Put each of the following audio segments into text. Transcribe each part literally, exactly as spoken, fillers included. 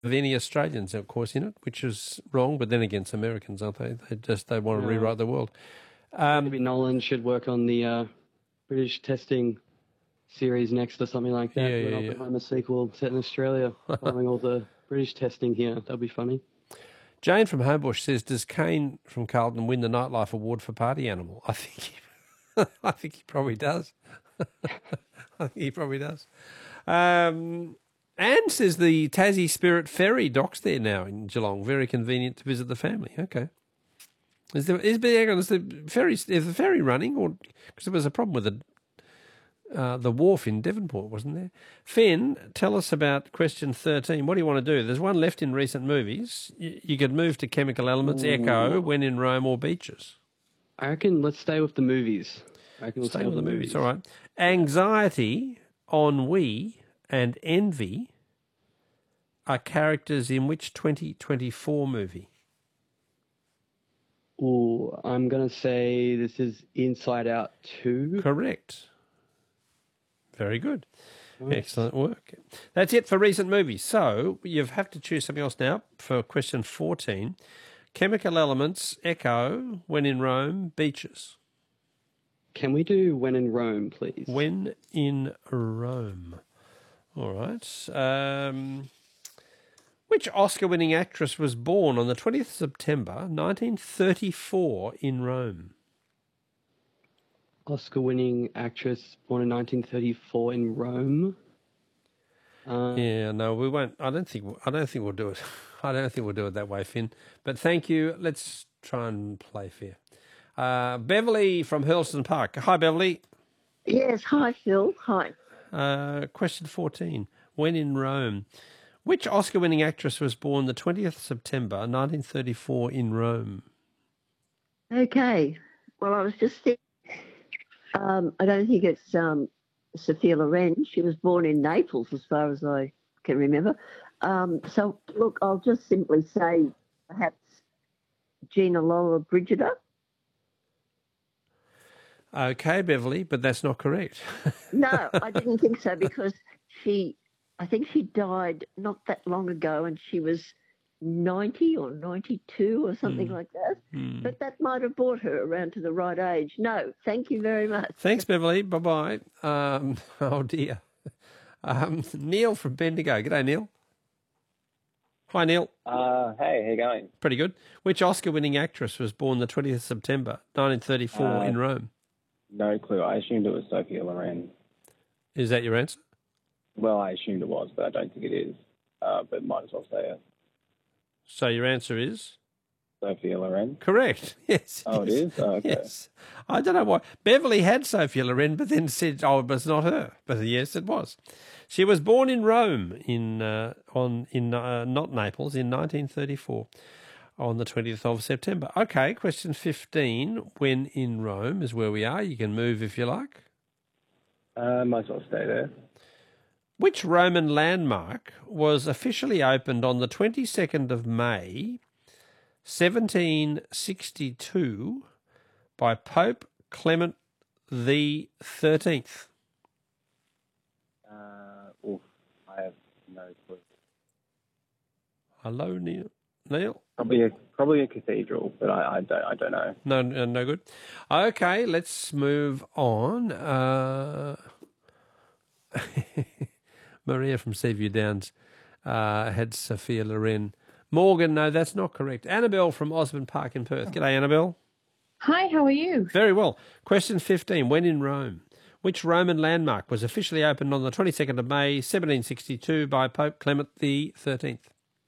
of any Australians, of course, in it, which is wrong. But then again, it's Americans, aren't they? They just they want to Yeah. rewrite the world. Maybe Nolan should work on the uh, British testing series next or something like that. Yeah, Do an yeah, yeah. Oppenheimer sequel set in Australia, following all the British testing here. That'd be funny. Jane from Homebush says, "Does Kane from Carlton win the Nightlife Award for Party Animal?" I think he, I think he probably does. I think he probably does. Um, Anne says the Tassie Spirit Ferry docks there now in Geelong. Very convenient to visit the family. Okay. Is there is, is the ferry is the ferry running, or because there was a problem with the uh, the wharf in Devonport, wasn't there? Finn, tell us about question thirteen. What do you want to do? There's one left in recent movies. You, you could move to Chemical Elements, Echo, When in Rome, or Beaches. I reckon let's stay with the movies. I reckon we'll stay, stay with the movies. movies. All right. Anxiety, ennui, and envy are characters in which twenty twenty-four movie? Oh, I'm going to say this is Inside Out two. Correct. Very good. Nice. Excellent work. That's it for recent movies. So you have to choose something else now for question fourteen. Chemical Elements, Echo, When in Rome, Beaches. Can we do When in Rome, please? When in Rome. All right. Um, which Oscar-winning actress was born on the twentieth of September, nineteen thirty-four in Rome? Oscar-winning actress born in nineteen thirty-four in Rome. Uh, yeah, no, we won't. I don't think. I don't think we'll do it. I don't think we'll do it that way, Finn. But thank you. Let's try and play fair. Uh, Beverly from Hurlston Park. Hi, Beverly. Yes. Hi, Phil. Hi. Uh, question fourteen. When in Rome? Which Oscar-winning actress was born the twentieth of September, nineteen thirty-four in Rome? Okay. Well, I was just thinking. Um, I don't think it's um, Sophia Loren. She was born in Naples, as far as I can remember. Um, so, look, I'll just simply say perhaps Gina Lollobrigida. Okay, Beverly, but that's not correct. No, I didn't think so because she, I think she died not that long ago and she was ninety or ninety-two or something mm. like that. Mm. But that might have brought her around to the right age. No, thank you very much. Thanks, Beverly. Bye-bye. Um, oh, dear. Um, Neil from Bendigo. G'day, Neil. Hi, Neil. Uh, hey, how you going? Pretty good. Which Oscar-winning actress was born the twentieth of September, nineteen thirty-four uh, in Rome? No clue. I assumed it was Sophia Loren. Is that your answer? Well, I assumed it was, but I don't think it is. Uh, but might as well say it. So your answer is? Sophia Loren. Correct. Yes. Oh, yes. it is? Oh, okay. Yes. I don't know why. Beverly had Sophia Loren, but then said, oh, it was not her. But yes, it was. She was born in Rome, in uh, on in uh, not Naples, in nineteen thirty-four, on the twentieth of September. Okay, question fifteen. When in Rome is where we are. You can move if you like. Uh, might as well stay there. Which Roman landmark was officially opened on the twenty-second of May, seventeen sixty-two, by Pope Clement the Thirteenth? Uh, oof, I have no clue. Hello, Neil. Neil. Probably a probably a cathedral, but I, I don't I don't know. No, no, no good. Okay, let's move on. Uh, Maria from Seaview Downs uh, had Sophia Loren. Morgan, no, that's not correct. Annabelle from Osborne Park in Perth. G'day, Annabelle. Hi, how are you? Very well. Question fifteen. When in Rome? Which Roman landmark was officially opened on the twenty-second of May, seventeen sixty-two, by Pope Clement the Thirteenth?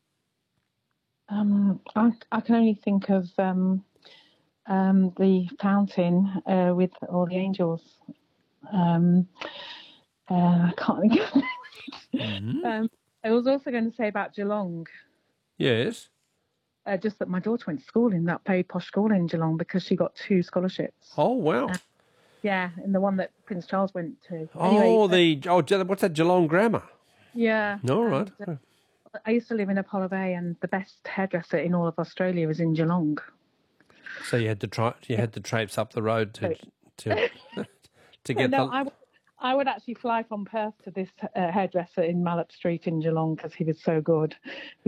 Um, I, I can only think of um, um, the fountain uh, with all the angels. Um, uh, I can't think of it. Mm-hmm. um, I was also going to say about Geelong. Yes. Uh, just that my daughter went to school in that very posh school in Geelong because she got two scholarships. Oh, wow. Uh, yeah, and the one that Prince Charles went to. Oh, anyway, the oh, what's that, Geelong Grammar? Yeah. All right. And, uh, I used to live in Apollo Bay, and the best hairdresser in all of Australia is in Geelong. So you had to try. You had to traipse up the road to to to get no, the. I, I would actually fly from Perth to this uh, hairdresser in Mallop Street in Geelong because he was so good.